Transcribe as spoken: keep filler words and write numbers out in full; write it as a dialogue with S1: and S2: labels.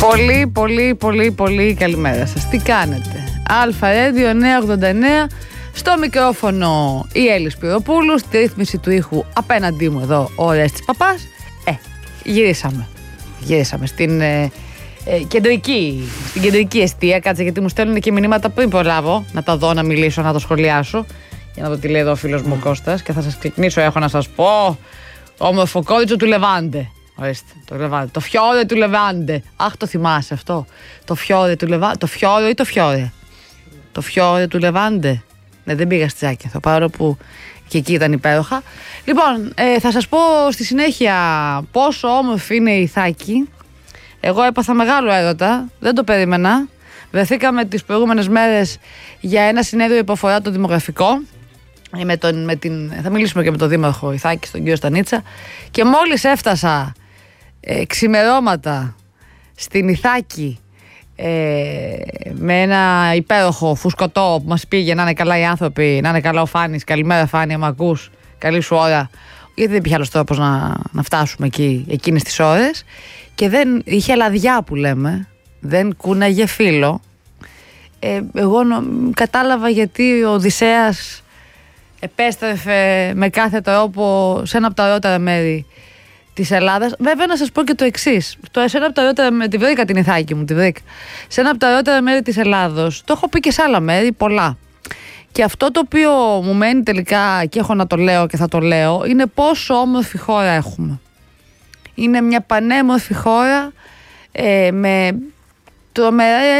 S1: Πολύ, πολύ, πολύ, πολύ καλημέρα σας. Τι κάνετε? Αλφα Radio εννιακόσια ογδόντα εννέα. Στο μικρόφωνο η Έλλη Σπυροπούλου. Στη ρύθμιση του ήχου απέναντί μου εδώ ο Ορέστης Παπάς. Ε, γυρίσαμε. Γυρίσαμε στην ε, ε, κεντρική, στην κεντρική εστία. Κάτσε, γιατί μου στέλνουν και μηνύματα πριν προλάβω να τα δω, να μιλήσω, να το σχολιάσω. Για να δω τι λέει εδώ ο φίλος μου ο Κώστας. Και θα σας ξεκινήσω, έχω να σας πω. Όμορφο κόριτσο του Λεβάντε. Ορίστε, το Λεβάντε. Το φιόρε του Λεβάντε. Αχ, το θυμάσαι αυτό. Το φιόρε του Λεβάντε. Το φιόρε ή το φιόρε? Το φιόρε του Λεβάντε. Ναι, δεν πήγα στη Τσάκινθο, παρόλο που και εκεί ήταν υπέροχα. Λοιπόν, ε, θα σας πω στη συνέχεια πόσο όμορφη είναι η Ιθάκη. Εγώ έπαθα μεγάλο έρωτα, δεν το περίμενα. Βρεθήκαμε τις προηγούμενες μέρες για ένα συνέδριο υποφορά το δημογραφικό. Με τον, με την, θα μιλήσουμε και με τον Δήμαρχο Ιθάκης, τον κύριο Στανίτσα. Και μόλις έφτασα ε, ξημερώματα στην Ιθάκη, ε, με ένα υπέροχο φουσκωτό που μας πήγε, να είναι καλά οι άνθρωποι, να είναι καλά ο Φάνης. Καλημέρα Φάνη, άμα ακούς, καλή σου ώρα. Γιατί δεν υπήρχε άλλος τρόπος να, να φτάσουμε εκεί εκείνες τις ώρες. Και δεν είχε λαδιά που λέμε, δεν κούναγε φύλλο. ε, Εγώ νο, κατάλαβα γιατί ο Οδυσσέας επέστρεφε με κάθε τρόπο σε ένα από τα ωραιότερα μέρη της Ελλάδας. Βέβαια, να σας πω και το εξής. Σε ένα από τα ωραιότερα μέρη, τη βρήκα την Ιθάκη μου, τη βρήκα. Σε ένα από τα ωραιότερα μέρη της Ελλάδος, το έχω πει και σε άλλα μέρη, πολλά. Και αυτό το οποίο μου μένει τελικά και έχω να το λέω και θα το λέω, είναι πόσο όμορφη χώρα έχουμε. Είναι μια πανέμορφη χώρα ε, με τρομερά